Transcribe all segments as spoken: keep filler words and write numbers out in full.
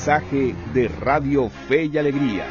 mensaje de Radio Fe y Alegría.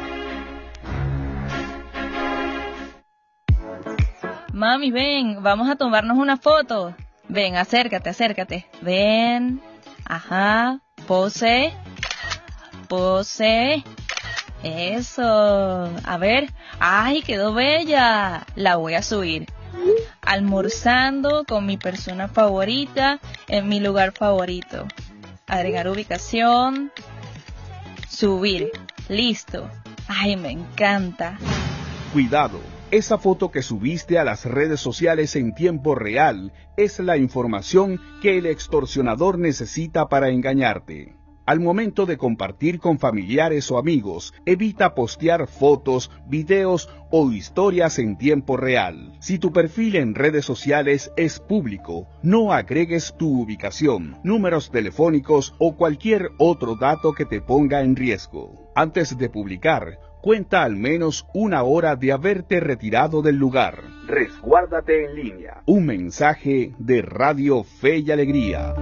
Mami, ven, vamos a tomarnos una foto. Ven, acércate, acércate. Ven. Ajá. Pose. Pose. Eso. A ver. ¡Ay, quedó bella! La voy a subir. Almorzando con mi persona favorita en mi lugar favorito. Agregar ubicación. Subir. Listo. ¡Ay, me encanta! Cuidado. Esa foto que subiste a las redes sociales en tiempo real es la información que el extorsionador necesita para engañarte. Al momento de compartir con familiares o amigos, evita postear fotos, videos o historias en tiempo real. Si tu perfil en redes sociales es público, no agregues tu ubicación, números telefónicos o cualquier otro dato que te ponga en riesgo. Antes de publicar, cuenta al menos una hora de haberte retirado del lugar. Resguárdate en línea. Un mensaje de Radio Fe y Alegría.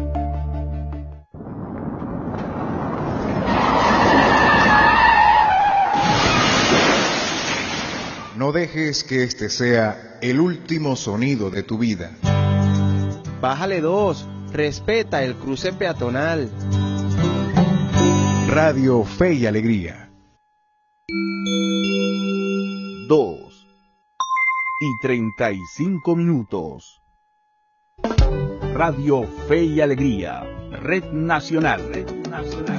No dejes que este sea el último sonido de tu vida. Bájale dos, respeta el cruce peatonal. Radio Fe y Alegría. Dos y treinta y cinco minutos. Radio Fe y Alegría, Red Nacional. Red Nacional.